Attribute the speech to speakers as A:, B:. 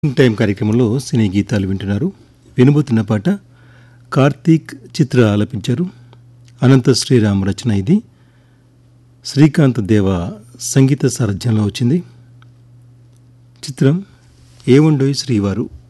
A: Time కార్యక్రమంలో సినీ గీతాలు వింటున్నారు. వినబోతున్న పాట కార్తీక్ చిత్ర ఆలపించారు. అనంత శ్రీరామ్ రచన. ఇది శ్రీకాంత్ దేవ సంగీత సారథ్యంలో వచ్చింది. చిత్రం ఏవండోయ్ శ్రీవారు.